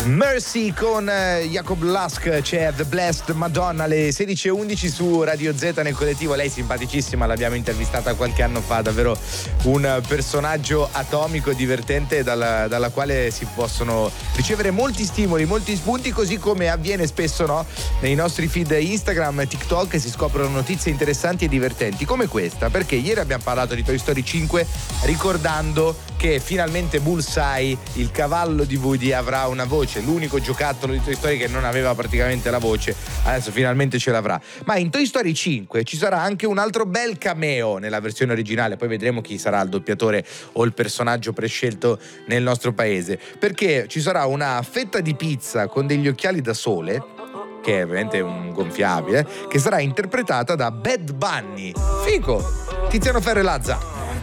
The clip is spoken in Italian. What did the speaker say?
Mercy con Jacob Lusk, c'è The Blessed Madonna alle 16:11 su Radio Z nel collettivo. Lei simpaticissima, l'abbiamo intervistata qualche anno fa, davvero un personaggio atomico e divertente dalla quale si possono ricevere molti stimoli, molti spunti, così come avviene spesso, no? Nei nostri feed Instagram e TikTok si scoprono notizie interessanti e divertenti come questa, perché ieri abbiamo parlato di Toy Story 5 ricordando che finalmente Bullseye, il cavallo di Woody, avrà una voce, l'unico giocattolo di Toy Story che non aveva praticamente la voce, adesso finalmente ce l'avrà. Ma in Toy Story 5 ci sarà anche un altro bel cameo nella versione originale, poi vedremo chi sarà il doppiatore o il personaggio prescelto nel nostro paese, perché ci sarà una fetta di pizza con degli occhiali da sole, che è ovviamente un gonfiabile, che sarà interpretata da Bad Bunny. Fico! Tiziano Ferro e Lazza.